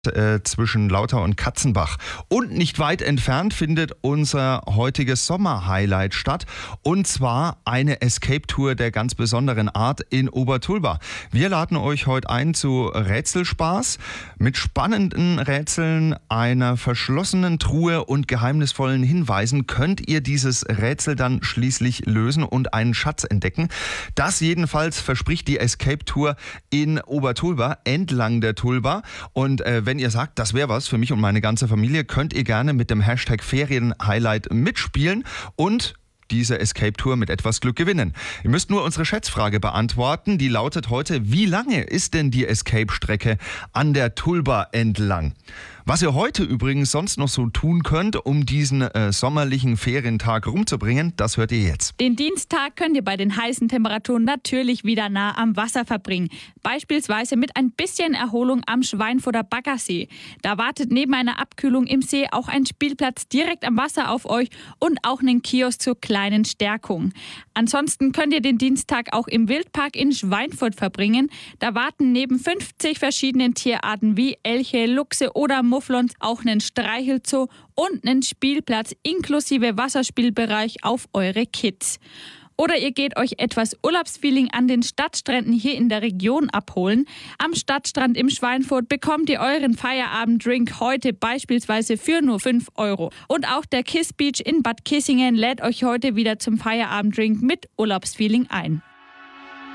zwischen Lauter und Katzenbach. Und nicht weit entfernt findet unser heutiges Sommer-Highlight statt. Und zwar eine Escape-Tour der ganz besonderen Art in Obertulba. Wir laden euch heute ein zu Rätselspaß mit spannenden Rätseln, einer verschlossenen Truhe und geheimnisvollen Hinweisen könnt ihr dieses Rätsel dann schließlich lösen und einen Schatz entdecken. Das jedenfalls verspricht die Escape-Tour in Obertulba, entlang der Tulba. Und wenn ihr sagt, das wäre was für mich und meine ganze Familie, könnt ihr gerne mit dem Hashtag Ferienhighlight mitspielen und diese Escape-Tour mit etwas Glück gewinnen. Ihr müsst nur unsere Schätzfrage beantworten. Die lautet heute: Wie lange ist denn die Escape-Strecke an der Tulba entlang? Was ihr heute übrigens sonst noch so tun könnt, um diesen sommerlichen Ferientag rumzubringen, das hört ihr jetzt. Den Dienstag könnt ihr bei den heißen Temperaturen natürlich wieder nah am Wasser verbringen. Beispielsweise mit ein bisschen Erholung am Schweinfurter Baggersee. Da wartet neben einer Abkühlung im See auch ein Spielplatz direkt am Wasser auf euch und auch einen Kiosk zur kleinen Stärkung. Ansonsten könnt ihr den Dienstag auch im Wildpark in Schweinfurt verbringen. Da warten neben 50 verschiedenen Tierarten wie Elche, Luchse oder Mufflons auch einen Streichelzoo und einen Spielplatz inklusive Wasserspielbereich auf eure Kids. Oder ihr geht euch etwas Urlaubsfeeling an den Stadtstränden hier in der Region abholen. Am Stadtstrand im Schweinfurt bekommt ihr euren Feierabenddrink heute beispielsweise für nur 5 €. Und auch der Kiss Beach in Bad Kissingen lädt euch heute wieder zum Feierabenddrink mit Urlaubsfeeling ein.